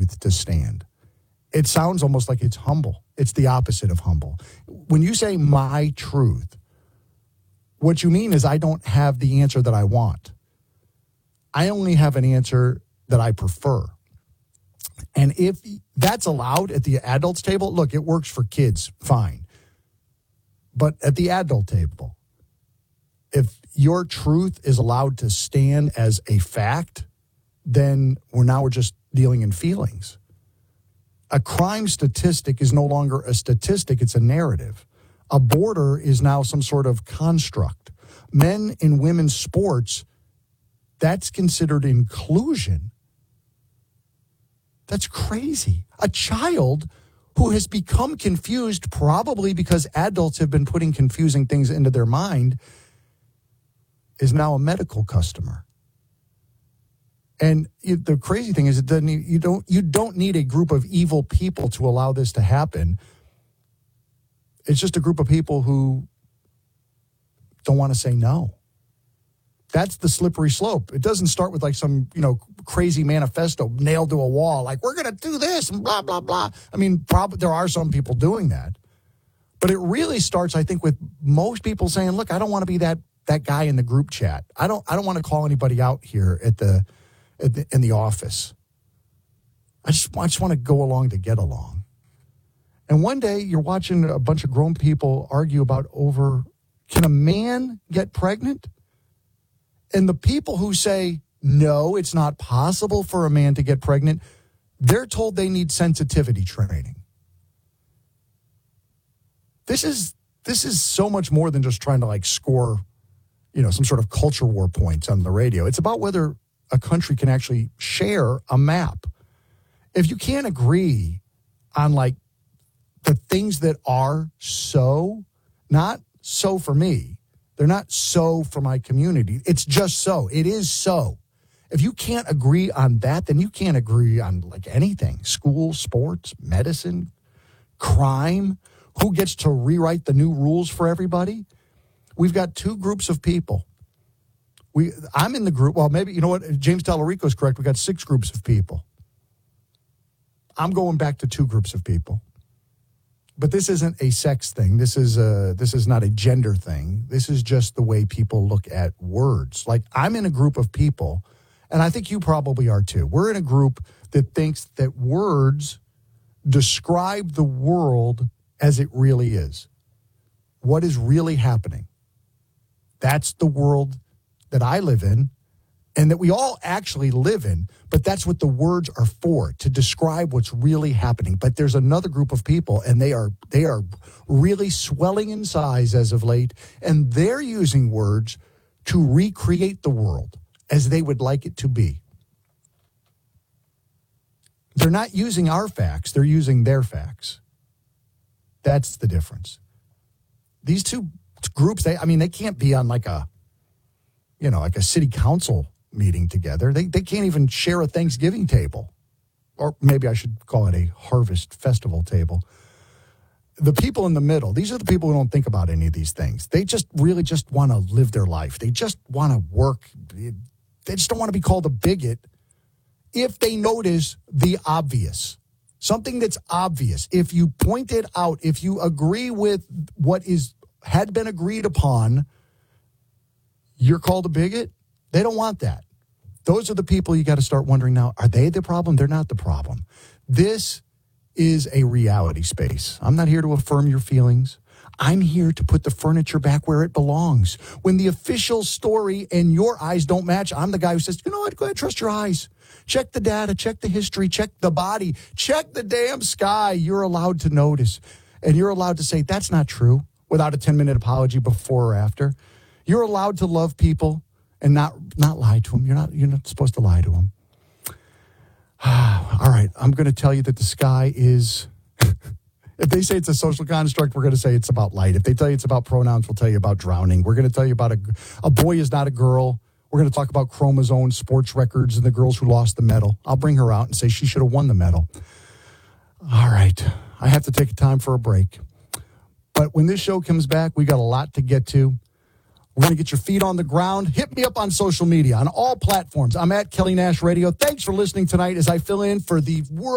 truth to stand. It sounds almost like it's humble. It's the opposite of humble. When you say my truth, what you mean is I don't have the answer that I want. I only have an answer that I prefer. And if that's allowed at the adults table, look, it works for kids, fine. But at the adult table, if your truth is allowed to stand as a fact, then we're just dealing in feelings. A crime statistic is no longer a statistic, it's a narrative. A border is now some sort of construct. Men and women's sports, that's considered inclusion. That's crazy. A child who has become confused, probably because adults have been putting confusing things into their mind, is now a medical customer. And the crazy thing is, you don't need a group of evil people to allow this to happen. It's just a group of people who don't want to say no. That's the slippery slope. It doesn't start with like some, crazy manifesto nailed to a wall, like we're going to do this and blah, blah, blah. I mean, probably there are some people doing that. But it really starts, I think, with most people saying, look, I don't want to be that guy in the group chat. I don't want to call anybody out here in the office. I just want to go along to get along. And one day you're watching a bunch of grown people argue about can a man get pregnant? And the people who say, no, it's not possible for a man to get pregnant, they're told they need sensitivity training. This is so much more than just trying to score, some sort of culture war points on the radio. It's about whether a country can actually share a map. If you can't agree on the things that are so, not so for me, they're not so for my community. It's just so. It is so. If you can't agree on that, then you can't agree on anything. School, sports, medicine, crime. Who gets to rewrite the new rules for everybody? We've got two groups of people. I'm in the group. Well, maybe, you know what? James Tallarico is correct. We got 6 groups of people. I'm going back to 2 groups of people. But this isn't a sex thing. This is not a gender thing. This is just the way people look at words. I'm in a group of people, and I think you probably are too. We're in a group that thinks that words describe the world as it really is. What is really happening? That's the world that I live in and that we all actually live in, but that's what the words are for, to describe what's really happening. But there's another group of people, and they are really swelling in size as of late, and they're using words to recreate the world as they would like it to be. They're not using our facts, they're using their facts. That's the difference. These two groups, they can't be on like a city council meeting together. They can't even share a Thanksgiving table. Or maybe I should call it a harvest festival table. The people in the middle, these are the people who don't think about any of these things. They just really just want to live their life. They just want to work. They just don't want to be called a bigot if they notice the obvious. Something that's obvious. If you point it out, if you agree with what had been agreed upon, you're called a bigot? They don't want that. Those are the people you got to start wondering now, are they the problem? They're not the problem. This is a reality space. I'm not here to affirm your feelings. I'm here to put the furniture back where it belongs. When the official story and your eyes don't match, I'm the guy who says, you know what, go ahead, trust your eyes. Check the data, check the history, check the body, check the damn sky. You're allowed to notice. And you're allowed to say, that's not true, without a 10-minute apology before or after. You're allowed to love people and not lie to them. You're not supposed to lie to them. All right, I'm going to tell you that the sky is... If they say it's a social construct, we're going to say it's about light. If they tell you it's about pronouns, we'll tell you about drowning. We're going to tell you about a boy is not a girl. We're going to talk about chromosomes, sports records, and the girls who lost the medal. I'll bring her out and say she should have won the medal. All right, I have to take time for a break. But when this show comes back, we got a lot to get to. We're going to get your feet on the ground. Hit me up on social media, on all platforms. I'm at Kelly Nash Radio. Thanks for listening tonight as I fill in for the world.